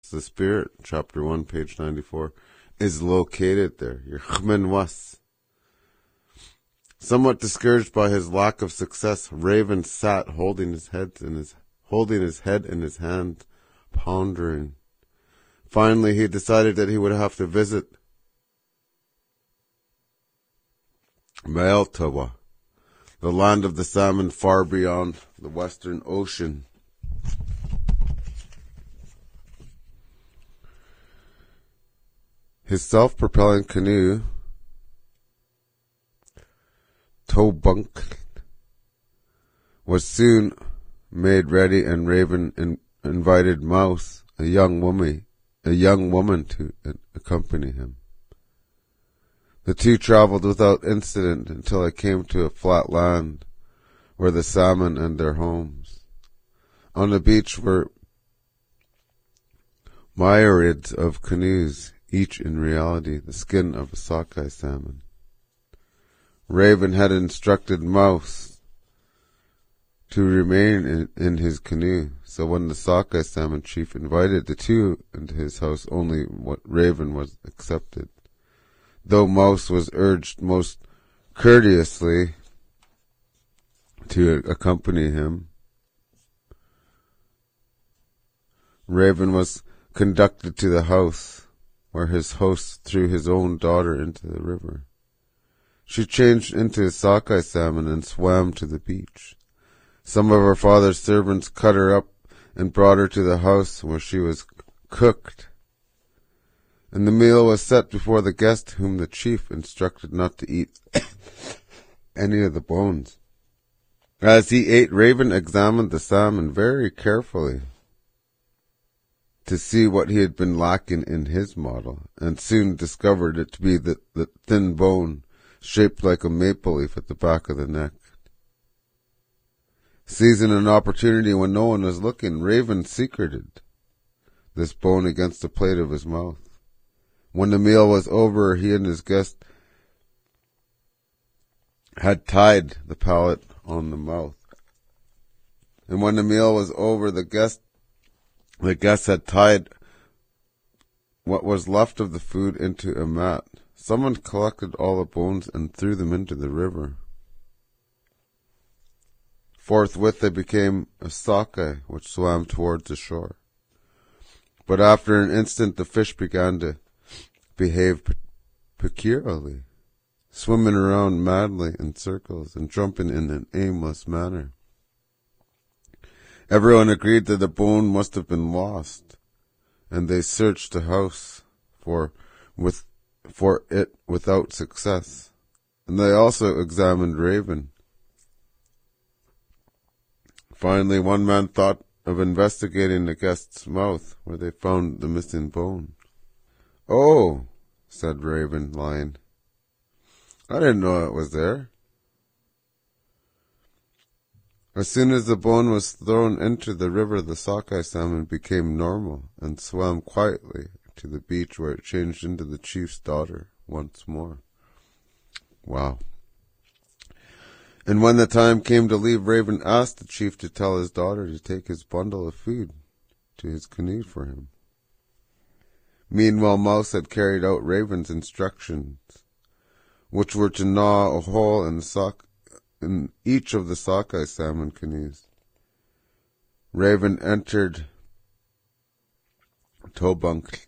The spirit, chapter 1, page 94, is located there. Yerchmen was. Somewhat discouraged by his lack of success, Raven sat holding his head in his hand, pondering. Finally, he decided that he would have to visit Bealtawa, the land of the salmon far beyond the Western Ocean. His self-propelling canoe, Tobunk, was soon made ready, and Raven invited Mouse, a young woman, to accompany him. The two traveled without incident until they came to a flat land where the salmon and their homes. On the beach were myriads of canoes, each in reality the skin of a sockeye salmon. Raven had instructed Mouse to remain in his canoe, so when the sockeye salmon chief invited the two into his house, only Raven was accepted, though Mouse was urged most courteously to accompany him. Raven was conducted to the house, where his host threw his own daughter into the river. She changed into a sockeye salmon and swam to the beach. Some of her father's servants cut her up and brought her to the house, where she was cooked. And the meal was set before the guest, whom the chief instructed not to eat any of the bones. As he ate, Raven examined the salmon very carefully to see what he had been lacking in his model, and soon discovered it to be the thin bone shaped like a maple leaf at the back of the neck. Seizing an opportunity when no one was looking, Raven secreted this bone against the plate of his mouth. When the meal was over, he and his guest had tied the palate on the mouth. And when the meal was over, the guest had tied what was left of the food into a mat. Someone collected all the bones and threw them into the river. Forthwith they became a sockeye, which swam towards the shore. But after an instant the fish began to behave peculiarly, swimming around madly in circles and jumping in an aimless manner. Everyone agreed that the bone must have been lost, and they searched the house for it without success. And they also examined Raven. Finally, one man thought of investigating the guest's mouth, where they found the missing bone. "Oh," said Raven, lying, "I didn't know it was there." As soon as the bone was thrown into the river, the sockeye salmon became normal and swam quietly to the beach, where it changed into the chief's daughter once more. Wow. And when the time came to leave, Raven asked the chief to tell his daughter to take his bundle of food to his canoe for him. Meanwhile, Mouse had carried out Raven's instructions, which were to gnaw a hole in each of the sockeye salmon canoes. Raven entered Tobunk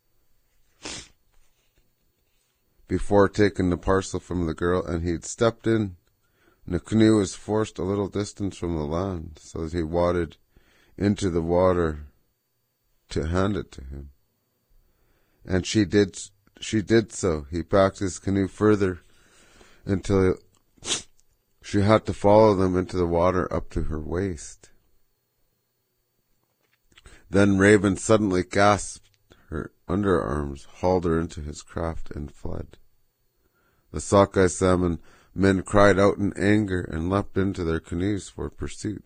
before taking the parcel from the girl, and he had stepped in, and the canoe was forced a little distance from the land, so that he waded into the water to hand it to him. And she did so. He backed his canoe further until she had to follow them into the water up to her waist. Then Raven suddenly gasped her underarms, hauled her into his craft, and fled. The sockeye salmon men cried out in anger and leapt into their canoes for pursuit.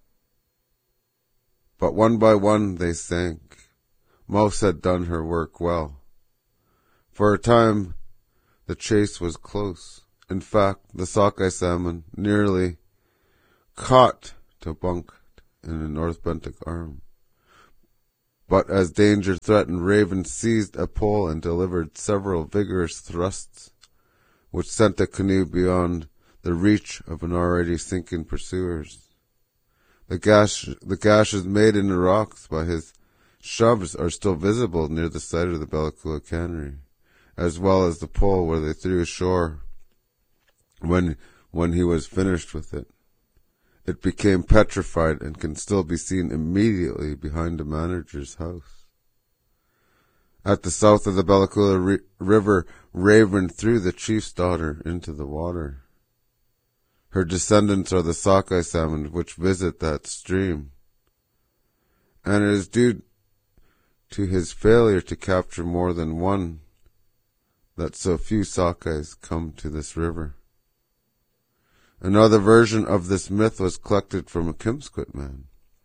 But one by one they sank. Mouse had done her work well. For a time the chase was close. In fact, the sockeye salmon nearly caught Tobunk in the North Bentinck Arm. But as danger threatened, Raven seized a pole and delivered several vigorous thrusts, which sent the canoe beyond the reach of an already sinking pursuers. The gashes made in the rocks by his shoves are still visible near the site of the Bella Coola cannery, as well as the pole where they threw ashore when he was finished with it. It became petrified and can still be seen immediately behind the manager's house. At the south of the Bella Coola River, Raven threw the chief's daughter into the water. Her descendants are the sockeye salmon which visit that stream, and it is due to his failure to capture more than one that so few sockeyes come to this river. Another version of this myth was collected from a Kimsquit man.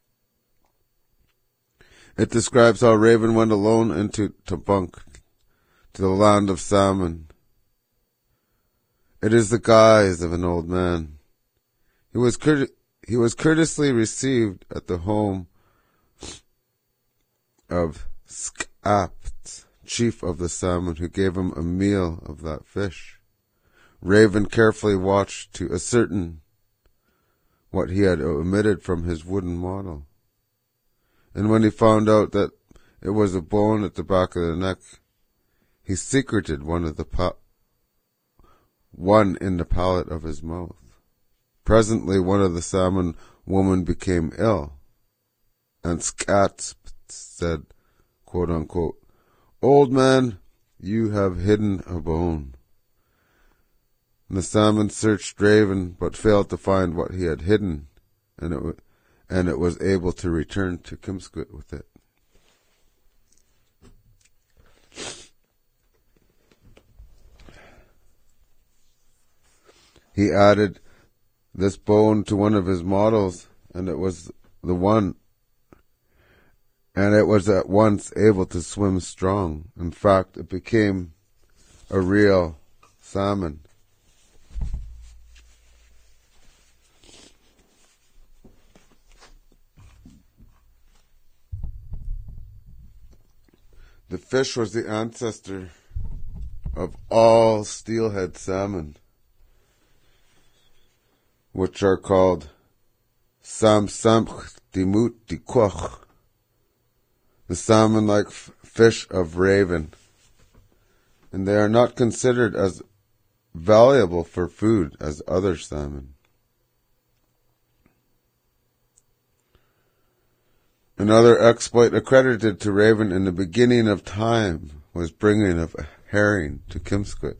It describes how Raven went alone into Tabunk, to the land of salmon. It is the guise of an old man. He was courteously received at the home of Skapt, chief of the salmon, who gave him a meal of that fish. Raven carefully watched to ascertain what he had omitted from his wooden model. And when he found out that it was a bone at the back of the neck, he secreted one in the palate of his mouth. Presently, one of the salmon women became ill, and Skapt said, quote unquote, "Old man, you have hidden a bone." And the salmon searched Raven, but failed to find what he had hidden, and it was able to return to Kimsquit with it. He added this bone to one of his models, and it was at once able to swim strong. In fact, it became a real salmon. The fish was the ancestor of all steelhead salmon, which are called Samsamch Dimut Dikoch, the salmon-like fish of Raven, and they are not considered as valuable for food as other salmon. Another exploit accredited to Raven in the beginning of time was bringing of a herring to Kimsquit.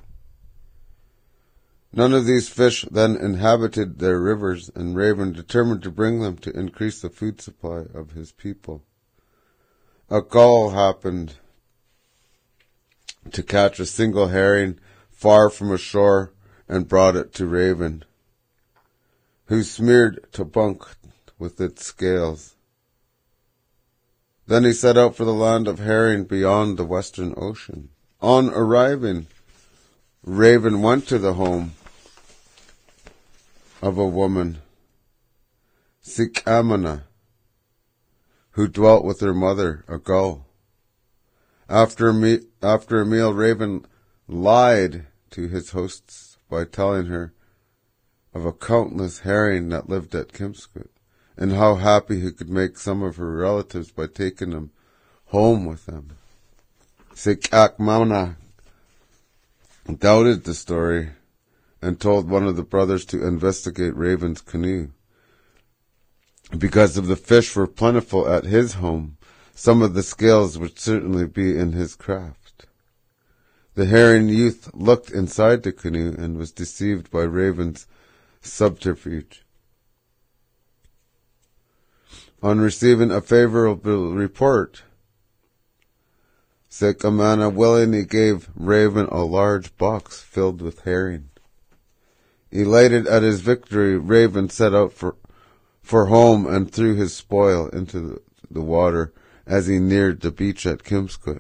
None of these fish then inhabited their rivers, and Raven determined to bring them to increase the food supply of his people. A gull happened to catch a single herring far from ashore and brought it to Raven, who smeared Tabunk with its scales. Then he set out for the land of herring beyond the Western Ocean. On arriving, Raven went to the home of a woman, Sikamana, who dwelt with her mother, a gull. After a meal, Raven lied to his hosts by telling her of a countless herring that lived at Kimsquit, and how happy he could make some of her relatives by taking them home with them. Sikamana doubted the story and told one of the brothers to investigate Raven's canoe. Because if the fish were plentiful at his home, some of the scales would certainly be in his craft. The herring youth looked inside the canoe and was deceived by Raven's subterfuge. On receiving a favorable report, Sikamana willingly gave Raven a large box filled with herring. Elated at his victory, Raven set out for home and threw his spoil into the water as he neared the beach at Kimsquit.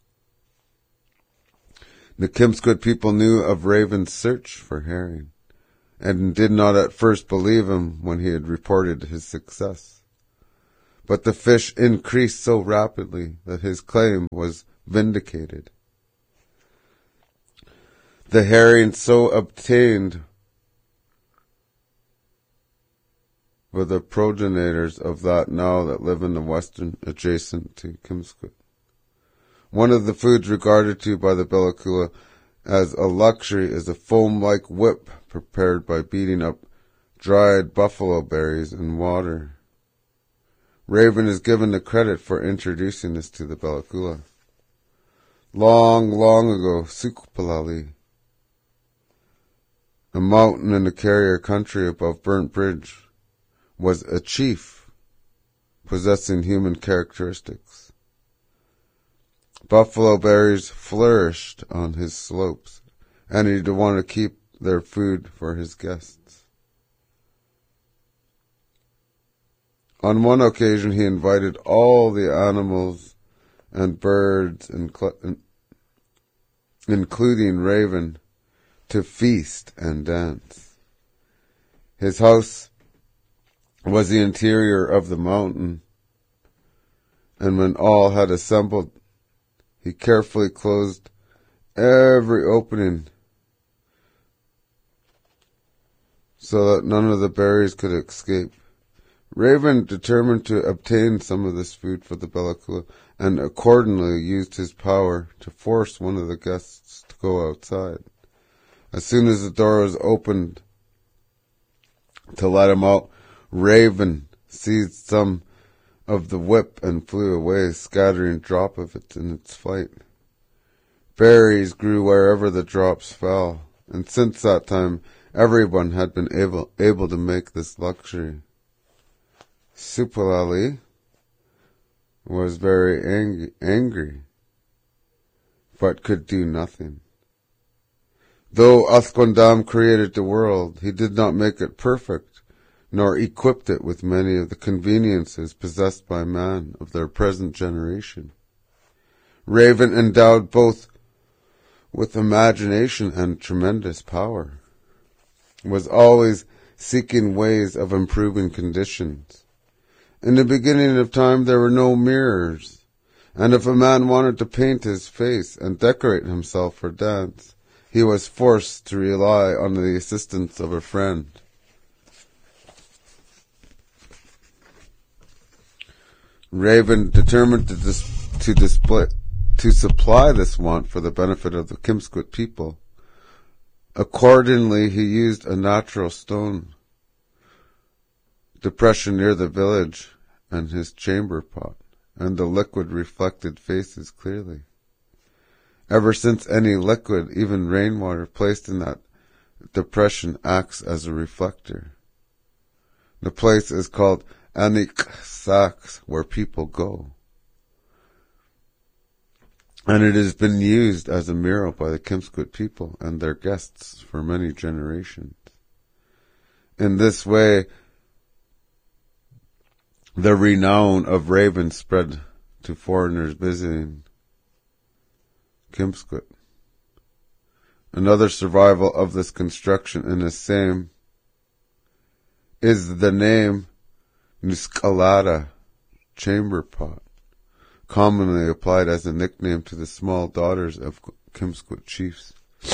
The Kimsquit people knew of Raven's search for herring, and did not at first believe him when he had reported his success. but the fish increased so rapidly that his claim was vindicated. The herring so obtained were the progenitors of that now that live in the western adjacent to Kimsquit. One of the foods regarded to by the Bella Coola as a luxury is a foam-like whip prepared by beating up dried buffalo berries in water. Raven is given the credit for introducing this to the Bella Coola. Long, long ago, Sukupalali, a mountain in the Carrier country above Burnt Bridge, was a chief possessing human characteristics. Buffalo berries flourished on his slopes, and he'd want to keep their food for his guests. On one occasion, he invited all the animals and birds, including Raven, to feast and dance. His house was the interior of the mountain, and when all had assembled, he carefully closed every opening so that none of the berries could escape. Raven determined to obtain some of this food for the Bella Coola and accordingly used his power to force one of the guests to go outside. As soon as the door was opened to let him out, Raven seized some of the whip and flew away, scattering a drop of it in its flight. Berries grew wherever the drops fell, and since that time everyone had been able to make this luxury. Supalali was very angry, but could do nothing. Though Athkondam created the world, he did not make it perfect, nor equipped it with many of the conveniences possessed by man of their present generation. Raven endowed both with imagination and tremendous power, was always seeking ways of improving conditions. In the beginning of time there were no mirrors, and if a man wanted to paint his face and decorate himself for dance, he was forced to rely on the assistance of a friend. Raven determined to supply this want for the benefit of the Kimsquit people. Accordingly, he used a natural stone depression near the village and his chamber pot, and the liquid reflected faces clearly. Ever since any liquid, even rainwater, placed in that depression acts as a reflector. The place is called Anik Saks, where people go. And it has been used as a mirror by the Kimsquit people and their guests for many generations. In this way, the renown of Raven spread to foreigners visiting Kimsquit. Another survival of this construction in the same is the name Niskalada, chamber pot, commonly applied as a nickname to the small daughters of Kimsquit chiefs.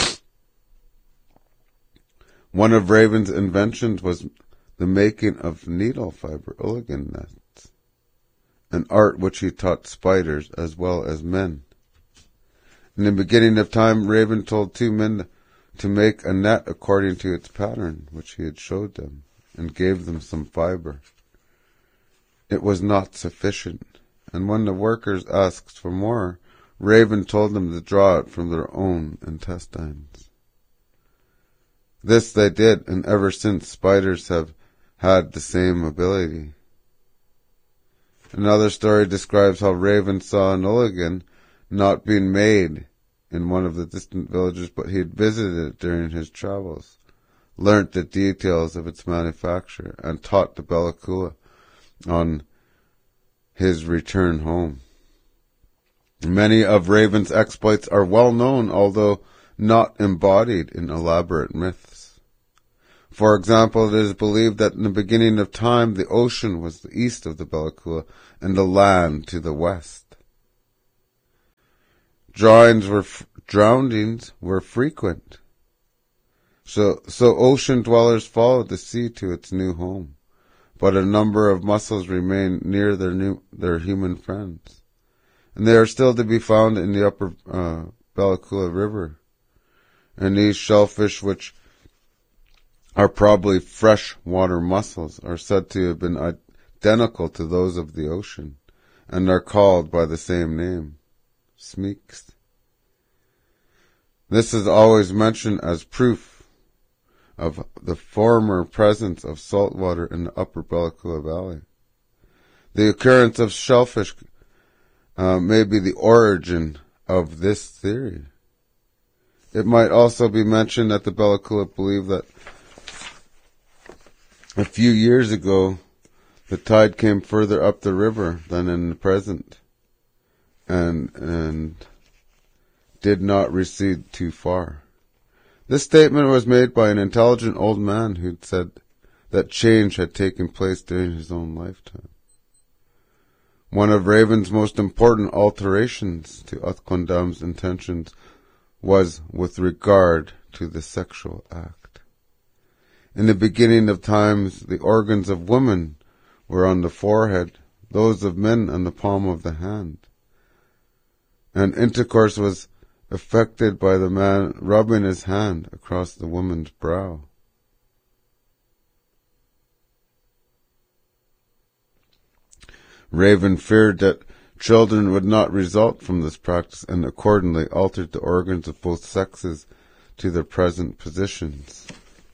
One of Raven's inventions was the making of needle fiber uligan nets, an art which he taught spiders as well as men. In the beginning of time, Raven told two men to make a net according to its pattern, which he had showed them, and gave them some fiber. It was not sufficient, and when the workers asked for more, Raven told them to draw it from their own intestines. This they did, and ever since spiders have had the same ability. Another story describes how Raven saw an uligan not being made in one of the distant villages, but he had visited it during his travels, learnt the details of its manufacture, and taught the Bella Coola on his return home. Many of Raven's exploits are well known, although not embodied in elaborate myths. For example, it is believed that in the beginning of time, the ocean was the east of the Bella Coola and the land to the west. Drownings were frequent. So ocean dwellers followed the sea to its new home, but a number of mussels remain near their human friends, and they are still to be found in the upper Bella Coola River. And these shellfish, which are probably freshwater mussels, are said to have been identical to those of the ocean, and are called by the same name, smeeks. This is always mentioned as proof of the former presence of salt water in the upper Bella Coola Valley. The occurrence of shellfish may be the origin of this theory. It might also be mentioned that the Bella Coola believe that a few years ago, the tide came further up the river than in the present, and did not recede too far. This statement was made by an intelligent old man who'd said that change had taken place during his own lifetime. One of Raven's most important alterations to Athkondam's intentions was with regard to the sexual act. In the beginning of times, the organs of women were on the forehead, those of men on the palm of the hand, and intercourse was effected by the man rubbing his hand across the woman's brow. Raven feared that children would not result from this practice, and accordingly altered the organs of both sexes to their present positions.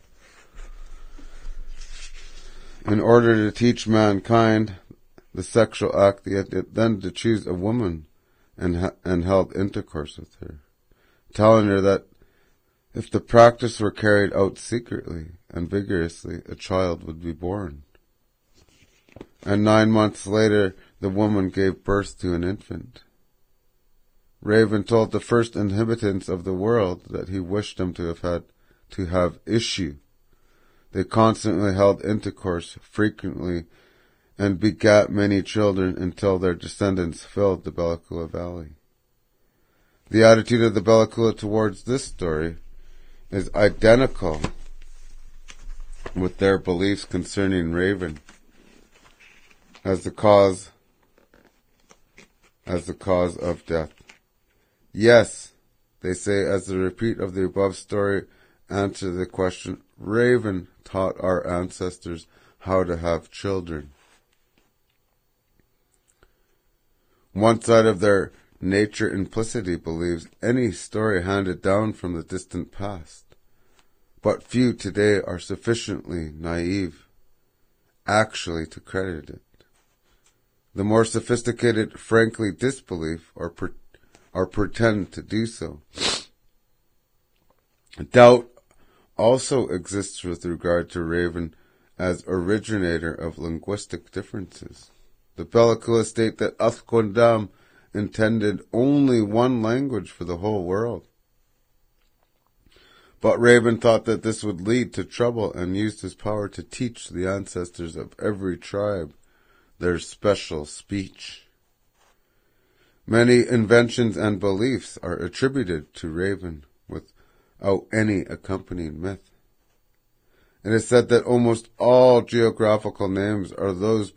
In order to teach mankind the sexual act, he had then to choose a woman and held intercourse with her, telling her that if the practice were carried out secretly and vigorously, a child would be born. And 9 months later, the woman gave birth to an infant. Raven told the first inhabitants of the world that he wished them to have issue. They constantly held intercourse frequently and begat many children until their descendants filled the Bella Coola Valley. The attitude of the Bella Coola towards this story is identical with their beliefs concerning Raven as the cause of death. Yes, they say, as the repeat of the above story answer the question, Raven taught our ancestors how to have children. One side of their nature implicitly believes any story handed down from the distant past, but few today are sufficiently naive actually to credit it. The more sophisticated frankly disbelieve or pretend to do so. Doubt also exists with regard to Raven as originator of linguistic differences. The Bella Coola state that Athkondam intended only one language for the whole world. But Raven thought that this would lead to trouble and used his power to teach the ancestors of every tribe their special speech. Many inventions and beliefs are attributed to Raven without any accompanying myth. It is said that almost all geographical names are those